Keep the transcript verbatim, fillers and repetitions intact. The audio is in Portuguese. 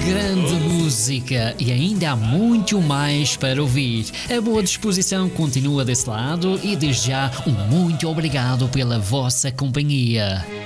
grande música e ainda há muito mais para ouvir. A boa disposição continua desse lado e desde já um muito obrigado pela vossa companhia.